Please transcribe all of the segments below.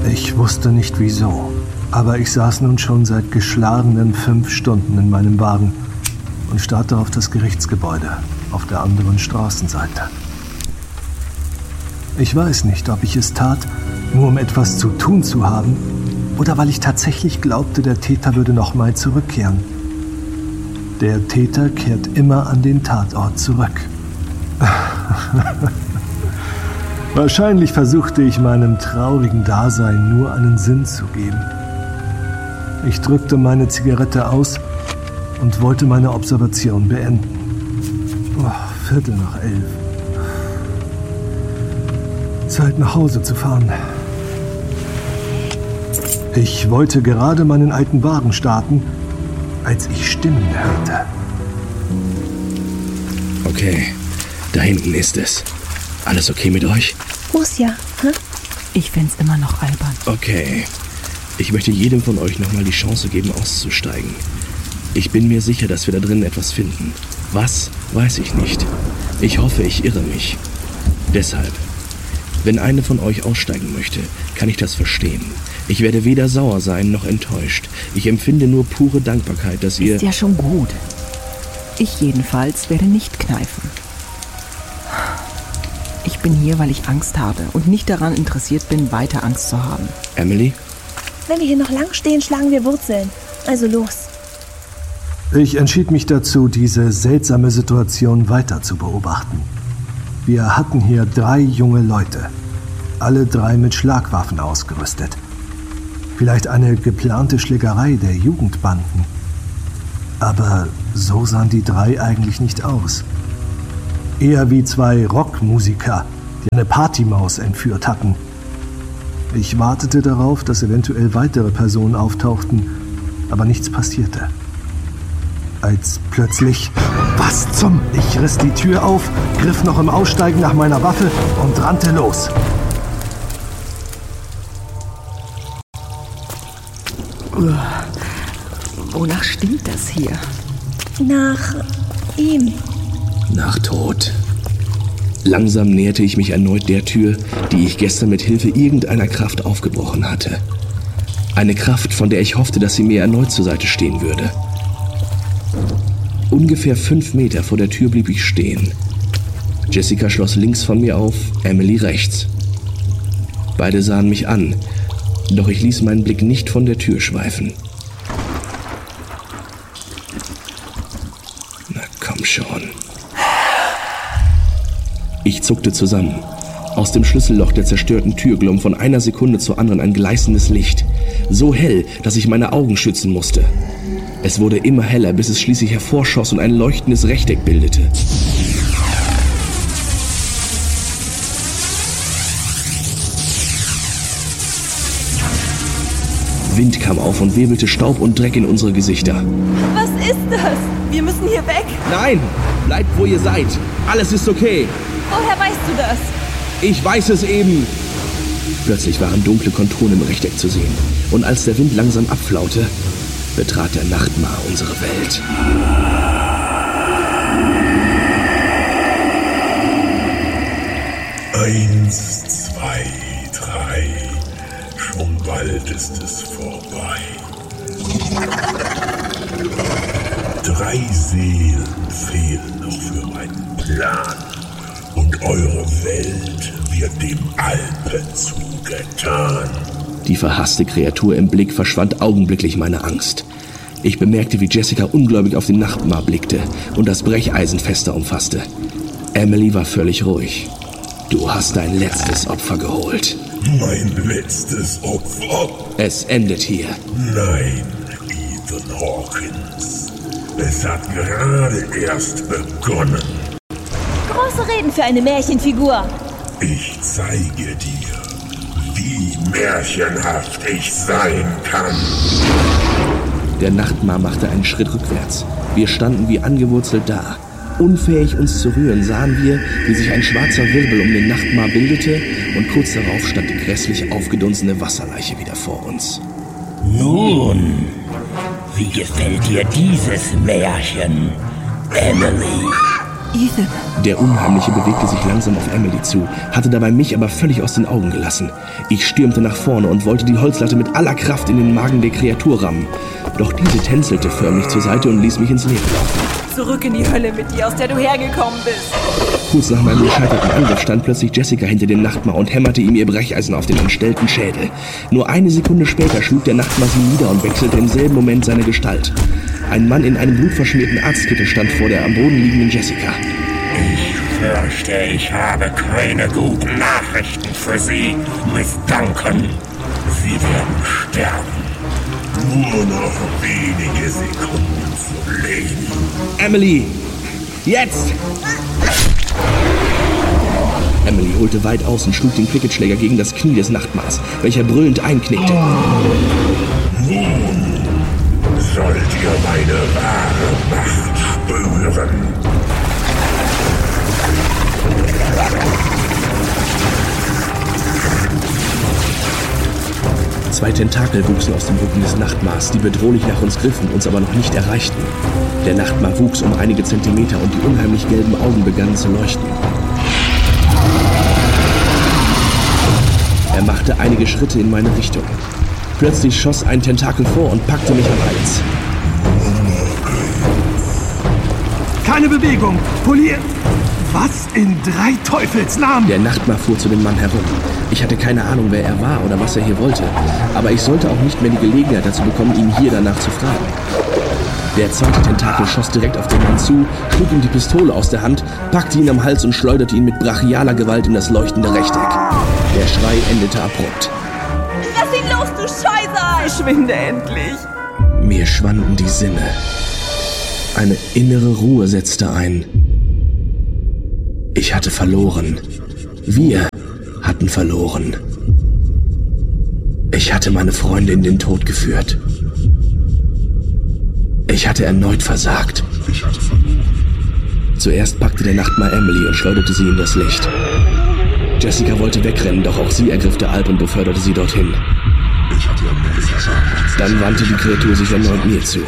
Ich wusste nicht wieso, aber ich saß nun schon seit geschlagenen 5 Stunden in meinem Wagen und starrte auf das Gerichtsgebäude auf der anderen Straßenseite. Ich weiß nicht, ob ich es tat, nur um etwas zu tun zu haben, oder weil ich tatsächlich glaubte, der Täter würde nochmal zurückkehren. Der Täter kehrt immer an den Tatort zurück. Wahrscheinlich versuchte ich meinem traurigen Dasein nur einen Sinn zu geben. Ich drückte meine Zigarette aus und wollte meine Observation beenden. 11:15. Zeit, nach Hause zu fahren. Ich wollte gerade meinen alten Wagen starten, als ich Stimmen hörte. Okay, da hinten ist es. Alles okay mit euch? Rusja, hä? Ich find's immer noch albern. Okay. Ich möchte jedem von euch nochmal die Chance geben, auszusteigen. Ich bin mir sicher, dass wir da drinnen etwas finden. Was, weiß ich nicht. Ich hoffe, ich irre mich. Deshalb, wenn eine von euch aussteigen möchte, kann ich das verstehen. Ich werde weder sauer sein noch enttäuscht. Ich empfinde nur pure Dankbarkeit, dass ihr... Ist ja schon gut. Ich jedenfalls werde nicht kneifen. Ich bin hier, weil ich Angst habe und nicht daran interessiert bin, weiter Angst zu haben. Emily? Wenn wir hier noch lang stehen, schlagen wir Wurzeln. Also los. Ich entschied mich dazu, diese seltsame Situation weiter zu beobachten. Wir hatten hier 3 junge Leute, alle 3 mit Schlagwaffen ausgerüstet. Vielleicht eine geplante Schlägerei der Jugendbanden. Aber so sahen die 3 eigentlich nicht aus. Eher wie 2 Rockmusiker, die eine Partymaus entführt hatten. Ich wartete darauf, dass eventuell weitere Personen auftauchten, aber nichts passierte. Als plötzlich... Was zum... Ich riss die Tür auf, griff noch im Aussteigen nach meiner Waffe und rannte los. Wonach stinkt das hier? Nach ihm. Nach Tod. Langsam näherte ich mich erneut der Tür, die ich gestern mit Hilfe irgendeiner Kraft aufgebrochen hatte. Eine Kraft, von der ich hoffte, dass sie mir erneut zur Seite stehen würde. Ungefähr 5 Meter vor der Tür blieb ich stehen. Jessica schloss links von mir auf, Emily rechts. Beide sahen mich an, doch ich ließ meinen Blick nicht von der Tür schweifen. Na komm schon. Ich zuckte zusammen. Aus dem Schlüsselloch der zerstörten Tür glomm von einer Sekunde zur anderen ein gleißendes Licht. So hell, dass ich meine Augen schützen musste. Es wurde immer heller, bis es schließlich hervorschoss und ein leuchtendes Rechteck bildete. Wind kam auf und wirbelte Staub und Dreck in unsere Gesichter. Was ist das? Wir müssen hier weg. Nein, bleibt wo ihr seid. Alles ist okay. Woher weißt du das? Ich weiß es eben. Plötzlich waren dunkle Konturen im Rechteck zu sehen. Und als der Wind langsam abflaute, betrat der Nachtmar unsere Welt. Eins, 2, 3. Schon bald ist es vorbei. 3 Seelen fehlen noch für meinen Plan. Und eure Welt wird dem Alpen zugetan. Die verhasste Kreatur im Blick verschwand augenblicklich meine Angst. Ich bemerkte, wie Jessica ungläubig auf den Nachtmar blickte und das Brecheisen fester umfasste. Emily war völlig ruhig. Du hast dein letztes Opfer geholt. Mein letztes Opfer? Es endet hier. Nein, Ethan Hawkins. Es hat gerade erst begonnen. Große Reden für eine Märchenfigur. Ich zeige dir, wie märchenhaft ich sein kann. Der Nachtmar machte einen Schritt rückwärts. Wir standen wie angewurzelt da. Unfähig, uns zu rühren, sahen wir, wie sich ein schwarzer Wirbel um den Nachtmar bildete und kurz darauf stand die grässlich aufgedunsene Wasserleiche wieder vor uns. Nun, wie gefällt dir dieses Märchen, Emily? Ethan. Der Unheimliche bewegte sich langsam auf Emily zu, hatte dabei mich aber völlig aus den Augen gelassen. Ich stürmte nach vorne und wollte die Holzlatte mit aller Kraft in den Magen der Kreatur rammen. Doch diese tänzelte förmlich zur Seite und ließ mich ins Leere laufen. Zurück in die Hölle mit dir, aus der du hergekommen bist. Kurz nach meinem gescheiterten Angriff stand plötzlich Jessica hinter dem Nachtmar und hämmerte ihm ihr Brecheisen auf den entstellten Schädel. Nur eine Sekunde später schlug der Nachtmar sie nieder und wechselte im selben Moment seine Gestalt. Ein Mann in einem blutverschmierten Arztkittel stand vor der am Boden liegenden Jessica. Ich fürchte, ich habe keine guten Nachrichten für Sie, Miss Duncan. Sie werden sterben. Nur noch wenige Sekunden zu leben. Emily! Jetzt! Emily holte weit aus und schlug den Cricketschläger gegen das Knie des Nachtmars, welcher brüllend einknickte. Nun sollt ihr meine wahre Macht spüren. 2 Tentakel wuchsen aus dem Rücken des Nachtmars, die bedrohlich nach uns griffen, uns aber noch nicht erreichten. Der Nachtmar wuchs um einige Zentimeter und die unheimlich gelben Augen begannen zu leuchten. Er machte einige Schritte in meine Richtung. Plötzlich schoss ein Tentakel vor und packte mich am Hals. Keine Bewegung! Polier! Was in 3 Teufels Namen? Der Nachtmar fuhr zu dem Mann herum. Ich hatte keine Ahnung, wer er war oder was er hier wollte. Aber ich sollte auch nicht mehr die Gelegenheit dazu bekommen, ihn hier danach zu fragen. Der 2. Tentakel schoss direkt auf den Mann zu, schlug ihm die Pistole aus der Hand, packte ihn am Hals und schleuderte ihn mit brachialer Gewalt in das leuchtende Rechteck. Der Schrei endete abrupt. Lass ihn los, du Scheiße! Verschwinde endlich! Mir schwanden die Sinne. Eine innere Ruhe setzte ein. Ich hatte verloren. Wir hatten verloren. Ich hatte meine Freunde in den Tod geführt. Ich hatte erneut versagt. Zuerst packte der Nachtmar Emily und schleuderte sie in das Licht. Jessica wollte wegrennen, doch auch sie ergriff der Alp und beförderte sie dorthin. Dann wandte die Kreatur sich erneut mir zu.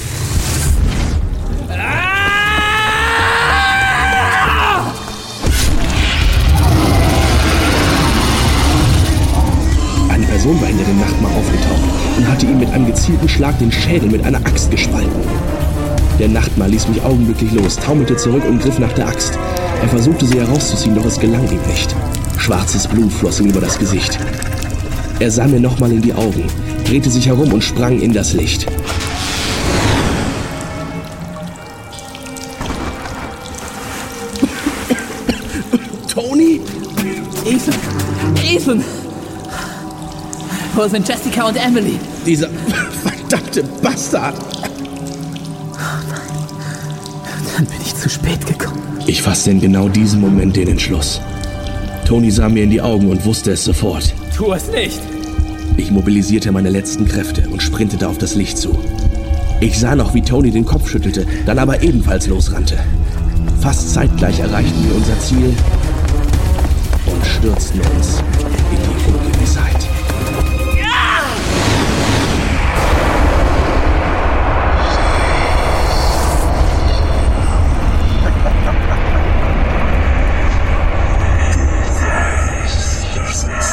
Eine Person war hinter dem Nachtmar aufgetaucht und hatte ihm mit einem gezielten Schlag den Schädel mit einer Axt gespalten. Der Nachtmar ließ mich augenblicklich los, taumelte zurück und griff nach der Axt. Er versuchte sie herauszuziehen, doch es gelang ihm nicht. Schwarzes Blut floss ihm über das Gesicht. Er sah mir nochmal in die Augen, drehte sich herum und sprang in das Licht. Tony? Ethan! Wo sind Jessica und Emily? Dieser verdammte Bastard! Dann bin ich zu spät gekommen. Ich fasste in genau diesem Moment den Entschluss. Tony sah mir in die Augen und wusste es sofort. Tu es nicht! Ich mobilisierte meine letzten Kräfte und sprintete auf das Licht zu. Ich sah noch, wie Tony den Kopf schüttelte, dann aber ebenfalls losrannte. Fast zeitgleich erreichten wir unser Ziel und stürzten uns in die Ungewissheit.